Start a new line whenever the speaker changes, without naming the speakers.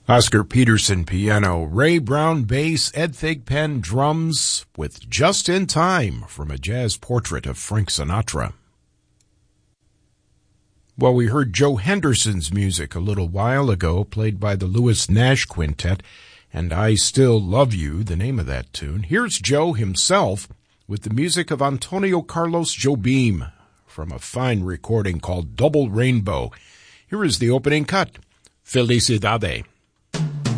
Oscar Peterson piano, Ray Brown bass, Ed Thigpen drums, with Just in Time from a jazz portrait of Frank Sinatra. Well, we heard Joe Henderson's music a little while ago, played by the Lewis Nash Quintet, and I Still Love You, the name of that tune. Here's Joe himself with the music of Antonio Carlos Jobim from a fine recording called Double Rainbow. Here is the opening cut, Felicidade.